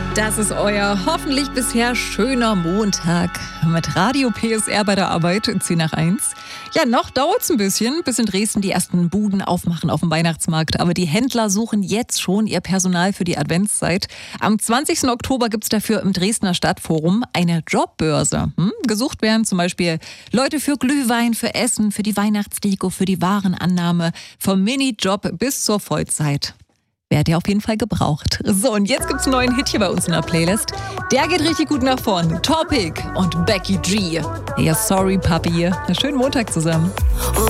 Das ist euer hoffentlich bisher schöner Montag mit Radio PSR bei der Arbeit, 10 nach 1. Ja, noch dauert es ein bisschen, bis in Dresden die ersten Buden aufmachen auf dem Weihnachtsmarkt. Aber die Händler suchen jetzt schon ihr Personal für die Adventszeit. Am 20. Oktober gibt es dafür im Dresdner Stadtforum eine Jobbörse. Gesucht werden zum Beispiel Leute für Glühwein, für Essen, für die Weihnachtsdeko, für die Warenannahme, vom Minijob bis zur Vollzeit. Werdet ihr auf jeden Fall gebraucht. So, und jetzt gibt's einen neuen Hit hier bei uns in der Playlist. Der geht richtig gut nach vorn. Topic und Becky G. Ja, sorry, Papi. Einen schönen Montag zusammen. Oh,